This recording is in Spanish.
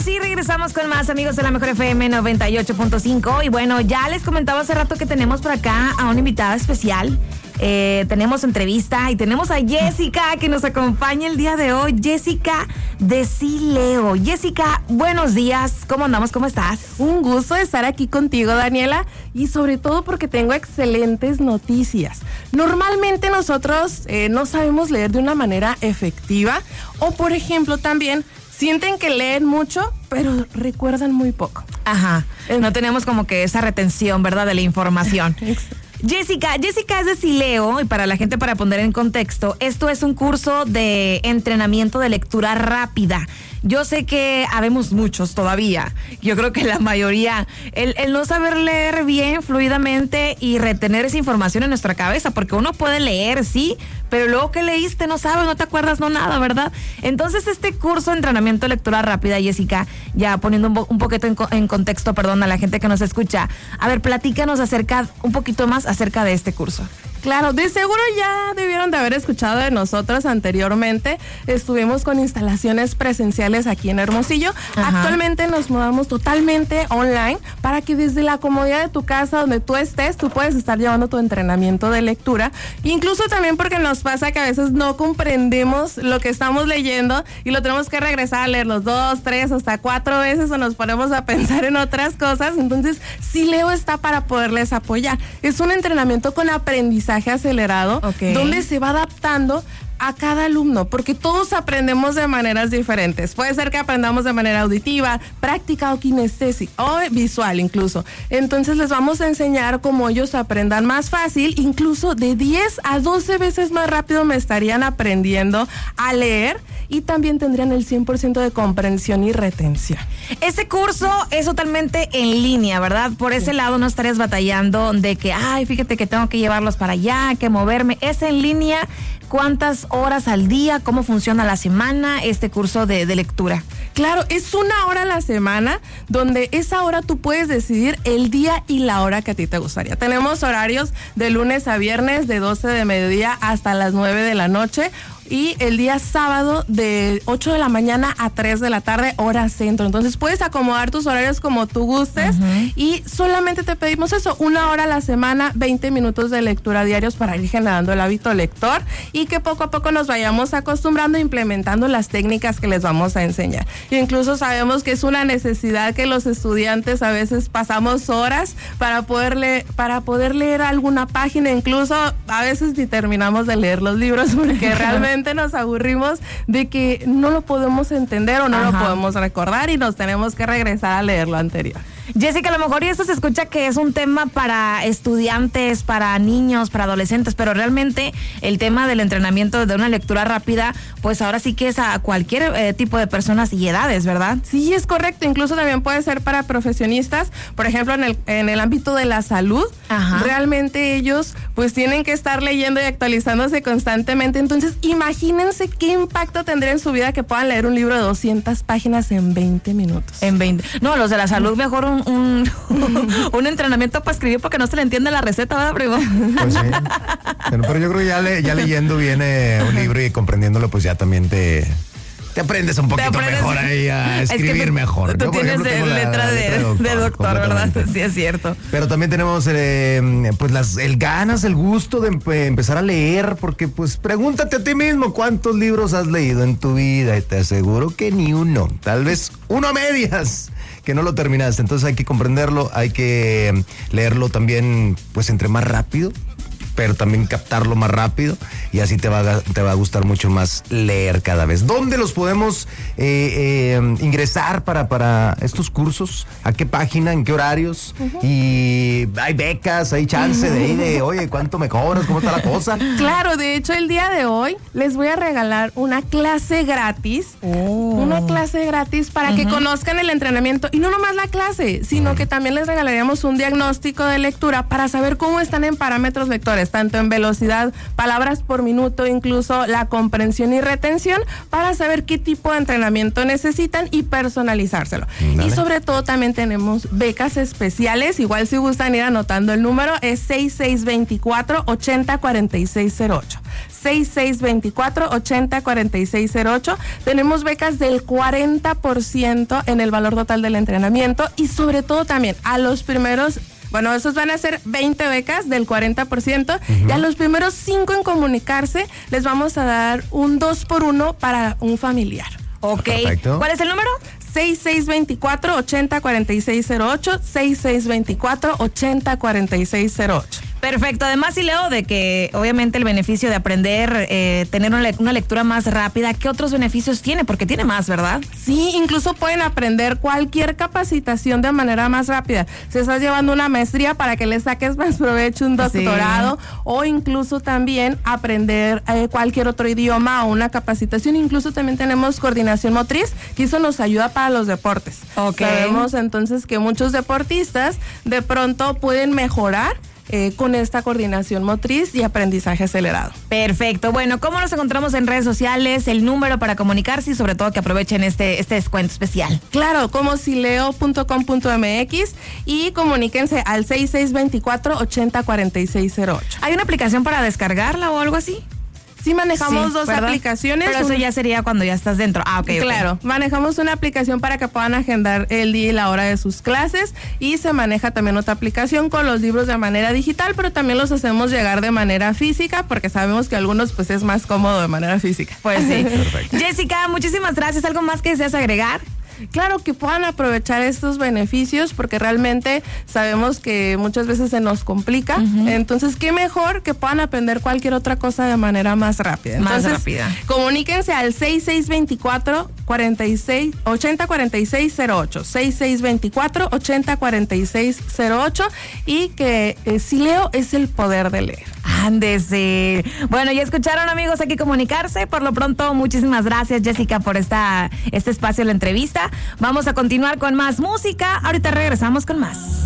sí, regresamos con más, amigos de la Mejor FM 98.5. Y bueno, ya les comentaba hace rato que tenemos por acá a una invitada especial. Tenemos entrevista y tenemos a Jessica que nos acompaña el día de hoy. Jessica de Sí Leo. Jessica, buenos días. ¿Cómo andamos? ¿Cómo estás? Un gusto estar aquí contigo, Daniela, y sobre todo porque tengo excelentes noticias. Normalmente nosotros no sabemos leer de una manera efectiva, o por ejemplo también sienten que leen mucho, pero recuerdan muy poco. Ajá, no tenemos como que esa retención, ¿verdad?, de la información. Jessica es de Sí Leo, y para la gente, para poner en contexto, esto es un curso de entrenamiento de lectura rápida. Yo sé que habemos muchos todavía, yo creo que la mayoría, el no saber leer bien, fluidamente y retener esa información en nuestra cabeza, porque uno puede leer, sí, pero luego que leíste no sabes, no te acuerdas, no nada, ¿verdad? Entonces este curso de entrenamiento de lectura rápida, Jessica, ya poniendo un poquito en contexto, perdón, a la gente que nos escucha, a ver, platícanos un poquito más acerca de este curso. Claro, de seguro ya debieron de haber escuchado de nosotros anteriormente. Estuvimos con instalaciones presenciales aquí en Hermosillo. Ajá. Actualmente nos mudamos totalmente online para que desde la comodidad de tu casa, donde tú estés, tú puedes estar llevando tu entrenamiento de lectura. Incluso también porque nos pasa que a veces no comprendemos lo que estamos leyendo y lo tenemos que regresar a leerlos 2, 3, hasta 4 veces, o nos ponemos a pensar en otras cosas. Entonces, Sí Leo está para poderles apoyar. Es un entrenamiento con aprendizaje acelerado, okay, donde se va adaptando a cada alumno, porque todos aprendemos de maneras diferentes. Puede ser que aprendamos de manera auditiva, práctica o kinestésica, o visual incluso. Entonces les vamos a enseñar cómo ellos aprendan más fácil, incluso de 10 a 12 veces más rápido me estarían aprendiendo a leer, y también tendrían el 100% de comprensión y retención. Este curso es totalmente en línea, ¿verdad? Por ese lado no estarías batallando de que, ay, fíjate que tengo que llevarlos para allá, que moverme. Es en línea. ¿Cuántas horas al día? ¿Cómo funciona la semana este curso de lectura? Claro, es 1 hora a la semana, donde esa hora tú puedes decidir el día y la hora que a ti te gustaría. Tenemos horarios de lunes a viernes, de 12 de mediodía hasta las 9 de la noche. Y el día sábado de 8 de la mañana a 3 de la tarde, hora centro. Entonces puedes acomodar tus horarios como tú gustes. Uh-huh. Y solamente te pedimos eso, 1 hora a la semana, 20 minutos de lectura diarios para ir generando el hábito lector, y que poco a poco nos vayamos acostumbrando e implementando las técnicas que les vamos a enseñar. Y incluso sabemos que es una necesidad que los estudiantes a veces pasamos horas para poder leer alguna página. Incluso a veces ni terminamos de leer los libros porque realmente nos aburrimos de que no lo podemos entender o no lo podemos recordar, y nos tenemos que regresar a leer lo anterior. Jessica, a lo mejor y esto se escucha que es un tema para estudiantes, para niños, para adolescentes, pero realmente el tema del entrenamiento de una lectura rápida, pues ahora sí que es a cualquier tipo de personas y edades, ¿verdad? Sí, es correcto. Incluso también puede ser para profesionistas, por ejemplo, en el ámbito de la salud. Ajá. Realmente ellos pues tienen que estar leyendo y actualizándose constantemente. Entonces, imagínense qué impacto tendría en su vida que puedan leer un libro de 200 páginas en 20 minutos. En 20. No, los de la salud mejor un entrenamiento para escribir, porque no se le entiende la receta, ¿verdad, primo? Pues sí. Pero yo creo que ya leyendo bien un libro y comprendiéndolo, pues ya también te aprendes un poquito mejor ahí a escribir mejor. Tú tienes letra de doctor, ¿verdad? Sí, es cierto. Pero también tenemos pues el gusto de empezar a leer, porque pues pregúntate a ti mismo cuántos libros has leído en tu vida, y te aseguro que ni uno, tal vez uno a medias, que no lo terminaste. Entonces hay que comprenderlo, hay que leerlo también pues entre más rápido, pero también captarlo más rápido, y así te va a gustar mucho más leer cada vez. ¿Dónde los podemos ingresar para estos cursos? ¿A qué página? ¿En qué horarios? Uh-huh. Y hay becas, hay chance de oye, ¿cuánto me cobras? ¿Cómo está la cosa? Claro, de hecho el día de hoy les voy a regalar una clase gratis. Una clase gratis para que conozcan el entrenamiento, y no nomás la clase, sino que también les regalaríamos un diagnóstico de lectura para saber cómo están en parámetros lectores, tanto en velocidad, palabras por minuto, incluso la comprensión y retención, para saber qué tipo de entrenamiento necesitan y personalizárselo. Dale. Y sobre todo también tenemos becas especiales. Igual si gustan ir anotando el número, es 6624-804608. 6624-804608. Tenemos becas del 40% en el valor total del entrenamiento y sobre todo también a los primeros. Bueno, esos van a ser 20 becas del 40%. Y a los primeros 5 en comunicarse les vamos a dar un 2x1 para un familiar. Ok. Perfecto. ¿Cuál es el número? 6624-804608, 6624-804608. Perfecto. Además, sí leo de que obviamente el beneficio de aprender, tener una lectura más rápida, ¿qué otros beneficios tiene? Porque tiene más, ¿verdad? Sí, incluso pueden aprender cualquier capacitación de manera más rápida. Si estás llevando una maestría, para que le saques más provecho, un doctorado, o incluso también aprender cualquier otro idioma o una capacitación. Incluso también tenemos coordinación motriz, que eso nos ayuda para los deportes. Okay. Sabemos entonces que muchos deportistas de pronto pueden mejorar con esta coordinación motriz y aprendizaje acelerado. Perfecto. Bueno, ¿cómo nos encontramos en redes sociales? El número para comunicarse y sobre todo que aprovechen este descuento especial. Claro, como sileo.com.mx y comuníquense al 6624-804608. ¿Hay una aplicación para descargarla o algo así? Sí, manejamos dos aplicaciones. Pero eso ya sería cuando ya estás dentro. Ah, ok. Claro, manejamos una aplicación para que puedan agendar el día y la hora de sus clases y se maneja también otra aplicación con los libros de manera digital, pero también los hacemos llegar de manera física porque sabemos que a algunos pues es más cómodo de manera física. Pues sí. Perfecto. Jessica, muchísimas gracias. ¿Algo más que deseas agregar? Claro, que puedan aprovechar estos beneficios porque realmente sabemos que muchas veces se nos complica. Entonces, qué mejor que puedan aprender cualquier otra cosa de manera más rápida. Entonces, más rápida. Comuníquense al 6624-804608, 6624-804608 y que Sileo es el poder de leer. Ándese. Bueno, ya escucharon, amigos, aquí comunicarse. Por lo pronto, muchísimas gracias, Jessica, por este espacio de la entrevista. Vamos a continuar con más música. Ahorita regresamos con más.